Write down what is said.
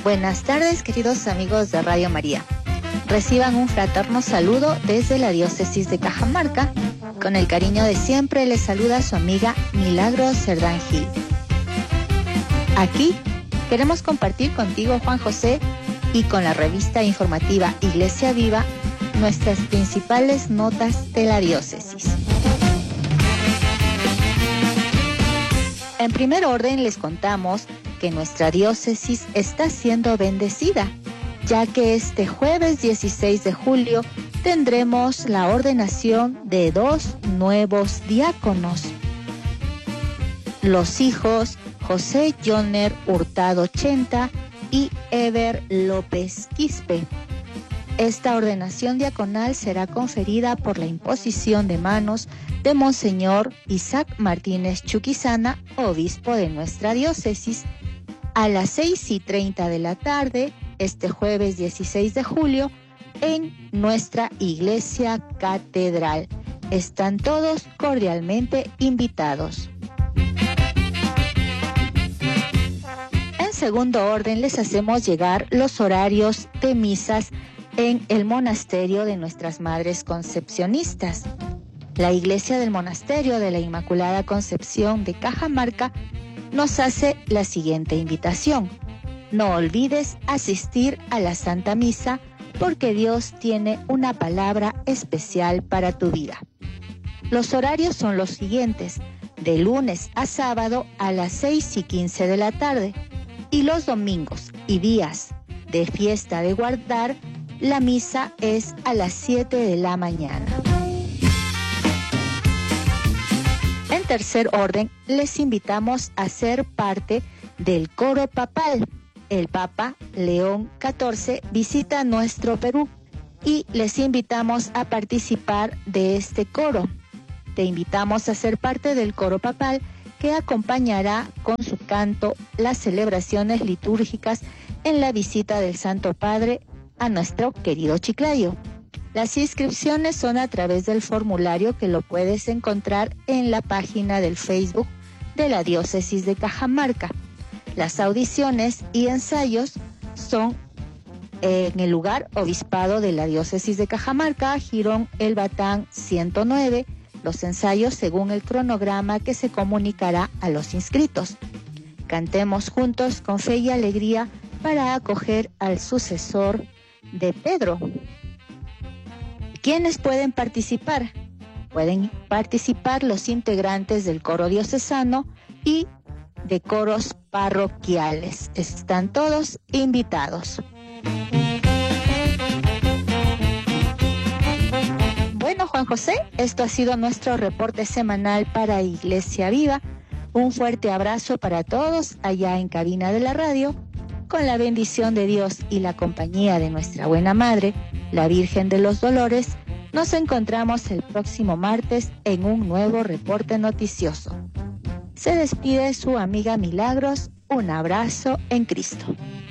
Buenas tardes, queridos amigos de Radio María. Reciban un fraterno saludo desde la diócesis de Cajamarca. Con el cariño de siempre les saluda su amiga Milagros Cerdán Gil. Aquí queremos compartir contigo, Juan José, y con la revista informativa Iglesia Viva, nuestras principales notas de la diócesis. En primer orden les contamos que nuestra diócesis está siendo bendecida, ya que este jueves 16 de julio tendremos la ordenación de 2 nuevos diáconos. Los hijos José Joner Hurtado Chenta y Eber López Quispe. Esta ordenación diaconal será conferida por la imposición de manos de Monseñor Isaac Martínez Chuquizana, obispo de nuestra diócesis, a las 6:30 de la tarde, este jueves 16 de julio, en nuestra iglesia catedral. Están todos cordialmente invitados. En segundo orden, les hacemos llegar los horarios de misas en el monasterio de nuestras Madres Concepcionistas. La iglesia del monasterio de la Inmaculada Concepción de Cajamarca nos hace la siguiente invitación. No olvides asistir a la Santa Misa porque Dios tiene una palabra especial para tu vida. Los horarios son los siguientes: de lunes a sábado a las 6:15 de la tarde, y los domingos y días de fiesta de guardar, la misa es a las 7 de la mañana. En tercer orden, les invitamos a ser parte del coro papal. El Papa León XIV visita nuestro Perú y les invitamos a participar de este coro. Te invitamos a ser parte del coro papal que acompañará con su canto las celebraciones litúrgicas en la visita del Santo Padre a nuestro querido Chiclayo. Las inscripciones son a través del formulario que lo puedes encontrar en la página del Facebook de la Diócesis de Cajamarca. Las audiciones y ensayos son en el lugar Obispado de la Diócesis de Cajamarca, Jirón El Batán 109, los ensayos según el cronograma que se comunicará a los inscritos. Cantemos juntos con fe y alegría para acoger al sucesor de Pedro. ¿Quiénes pueden participar? Pueden participar los integrantes del coro diocesano y de coros parroquiales. Están todos invitados. Bueno, Juan José, esto ha sido nuestro reporte semanal para Iglesia Viva. Un fuerte abrazo para todos allá en cabina de la radio. Con la bendición de Dios y la compañía de nuestra buena Madre, la Virgen de los Dolores, nos encontramos el próximo martes en un nuevo reporte noticioso. Se despide su amiga Milagros. Un abrazo en Cristo.